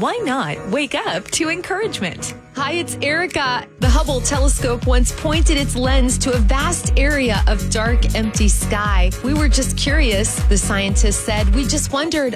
why not wake up to encouragement? Hi, it's Erica. The Hubble telescope once pointed its lens to a vast area of dark, empty sky. We were just curious, the scientists said. We just wondered,